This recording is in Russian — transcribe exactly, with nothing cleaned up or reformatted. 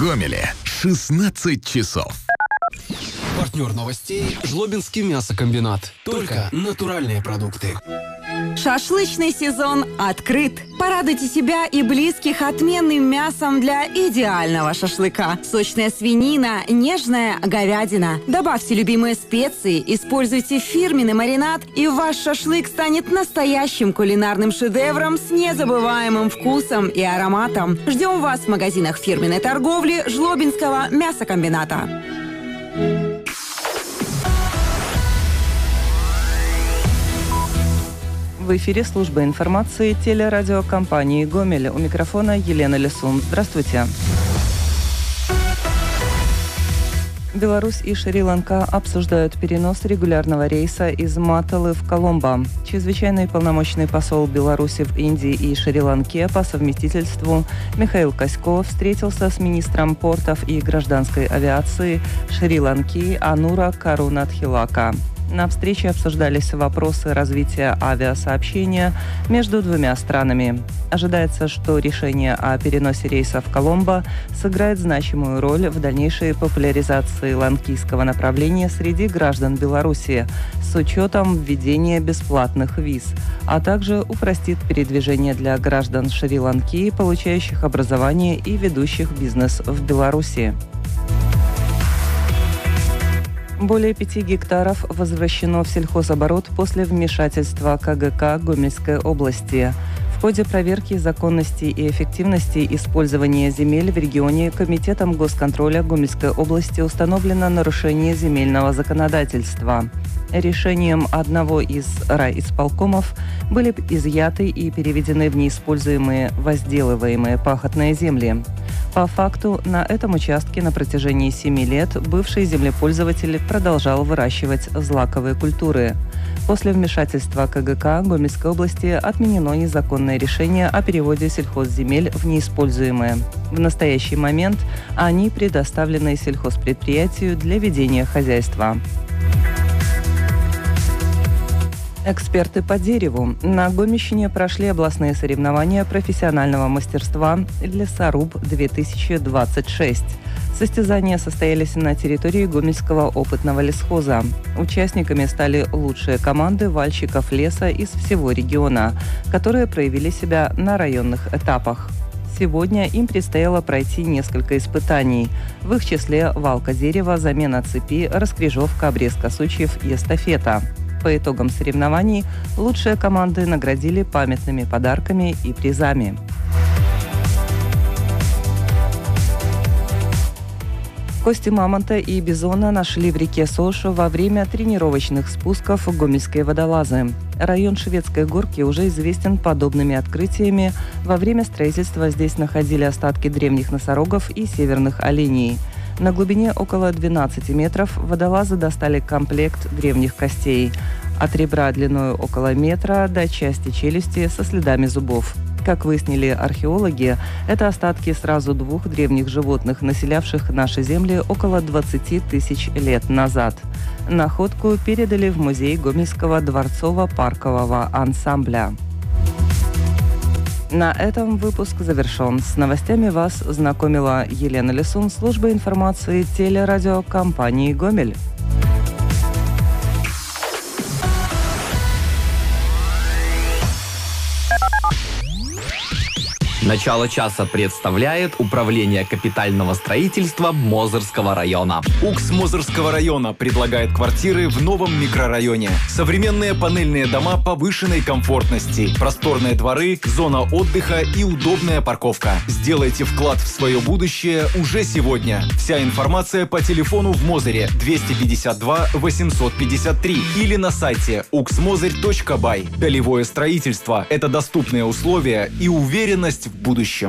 Гомеле шестнадцать часов. Партнер новостей – Жлобинский мясокомбинат. Только натуральные продукты. Шашлычный сезон открыт. Порадуйте себя и близких отменным мясом для идеального шашлыка. Сочная свинина, нежная говядина. Добавьте любимые специи, используйте фирменный маринад, и ваш шашлык станет настоящим кулинарным шедевром с незабываемым вкусом и ароматом. Ждем вас в магазинах фирменной торговли Жлобинского мясокомбината. В эфире служба информации телерадиокомпании «Гомель». У микрофона Елена Лисун. Здравствуйте. Беларусь и Шри-Ланка обсуждают перенос регулярного рейса из Маталы в Коломбо. Чрезвычайный полномочный посол Беларуси в Индии и Шри-Ланке по совместительству Михаил Косько встретился с министром портов и гражданской авиации Шри-Ланки Анура Карунатхилака. На встрече обсуждались вопросы развития авиасообщения между двумя странами. Ожидается, что решение о переносе рейса в Коломбо сыграет значимую роль в дальнейшей популяризации ланкийского направления среди граждан Беларуси с учетом введения бесплатных виз, а также упростит передвижение для граждан Шри-Ланки, получающих образование и ведущих бизнес в Беларуси. Более пяти гектаров возвращено в сельхозоборот после вмешательства ка гэ ка Гомельской области. В ходе проверки законности и эффективности использования земель в регионе Комитетом госконтроля Гомельской области установлено нарушение земельного законодательства. Решением одного из райисполкомов были изъяты и переведены в неиспользуемые возделываемые пахотные земли. По факту, на этом участке на протяжении семи лет бывший землепользователь продолжал выращивать злаковые культуры. После вмешательства ка гэ ка Гомельской области отменено незаконное решение о переводе сельхозземель в неиспользуемые. В настоящий момент они предоставлены сельхозпредприятию для ведения хозяйства. Эксперты по дереву. На Гомельщине прошли областные соревнования профессионального мастерства «Лесоруб-две тысячи двадцать шесть». Состязания состоялись на территории Гомельского опытного лесхоза. Участниками стали лучшие команды вальщиков леса из всего региона, которые проявили себя на районных этапах. Сегодня им предстояло пройти несколько испытаний. В их числе валка дерева, замена цепи, раскрежовка, обрезка сучьев и эстафета. По итогам соревнований лучшие команды наградили памятными подарками и призами. Кости мамонта и бизона нашли в реке Сош во время тренировочных спусков гомельской водолазы. Район Шведской горки уже известен подобными открытиями. Во время строительства здесь находили остатки древних носорогов и северных оленей. На глубине около двенадцати метров водолазы достали комплект древних костей. От ребра длиной около метра до части челюсти со следами зубов. Как выяснили археологи, это остатки сразу двух древних животных, населявших наши земли около двадцати тысяч лет назад. Находку передали в музей Гомельского дворцово-паркового ансамбля. На этом выпуск завершен. С новостями вас знакомила Елена Лисун, служба информации телерадиокомпании «Гомель». Начало часа представляет Управление капитального строительства Мозырского района. УКС Мозырского района предлагает квартиры в новом микрорайоне. Современные панельные дома повышенной комфортности, просторные дворы, зона отдыха и удобная парковка. Сделайте вклад в свое будущее уже сегодня. Вся информация по телефону в Мозыре двести пятьдесят два восемьсот пятьдесят три или на сайте уксмозырь точка бай. Долевое строительство – это доступные условия и уверенность в будущем.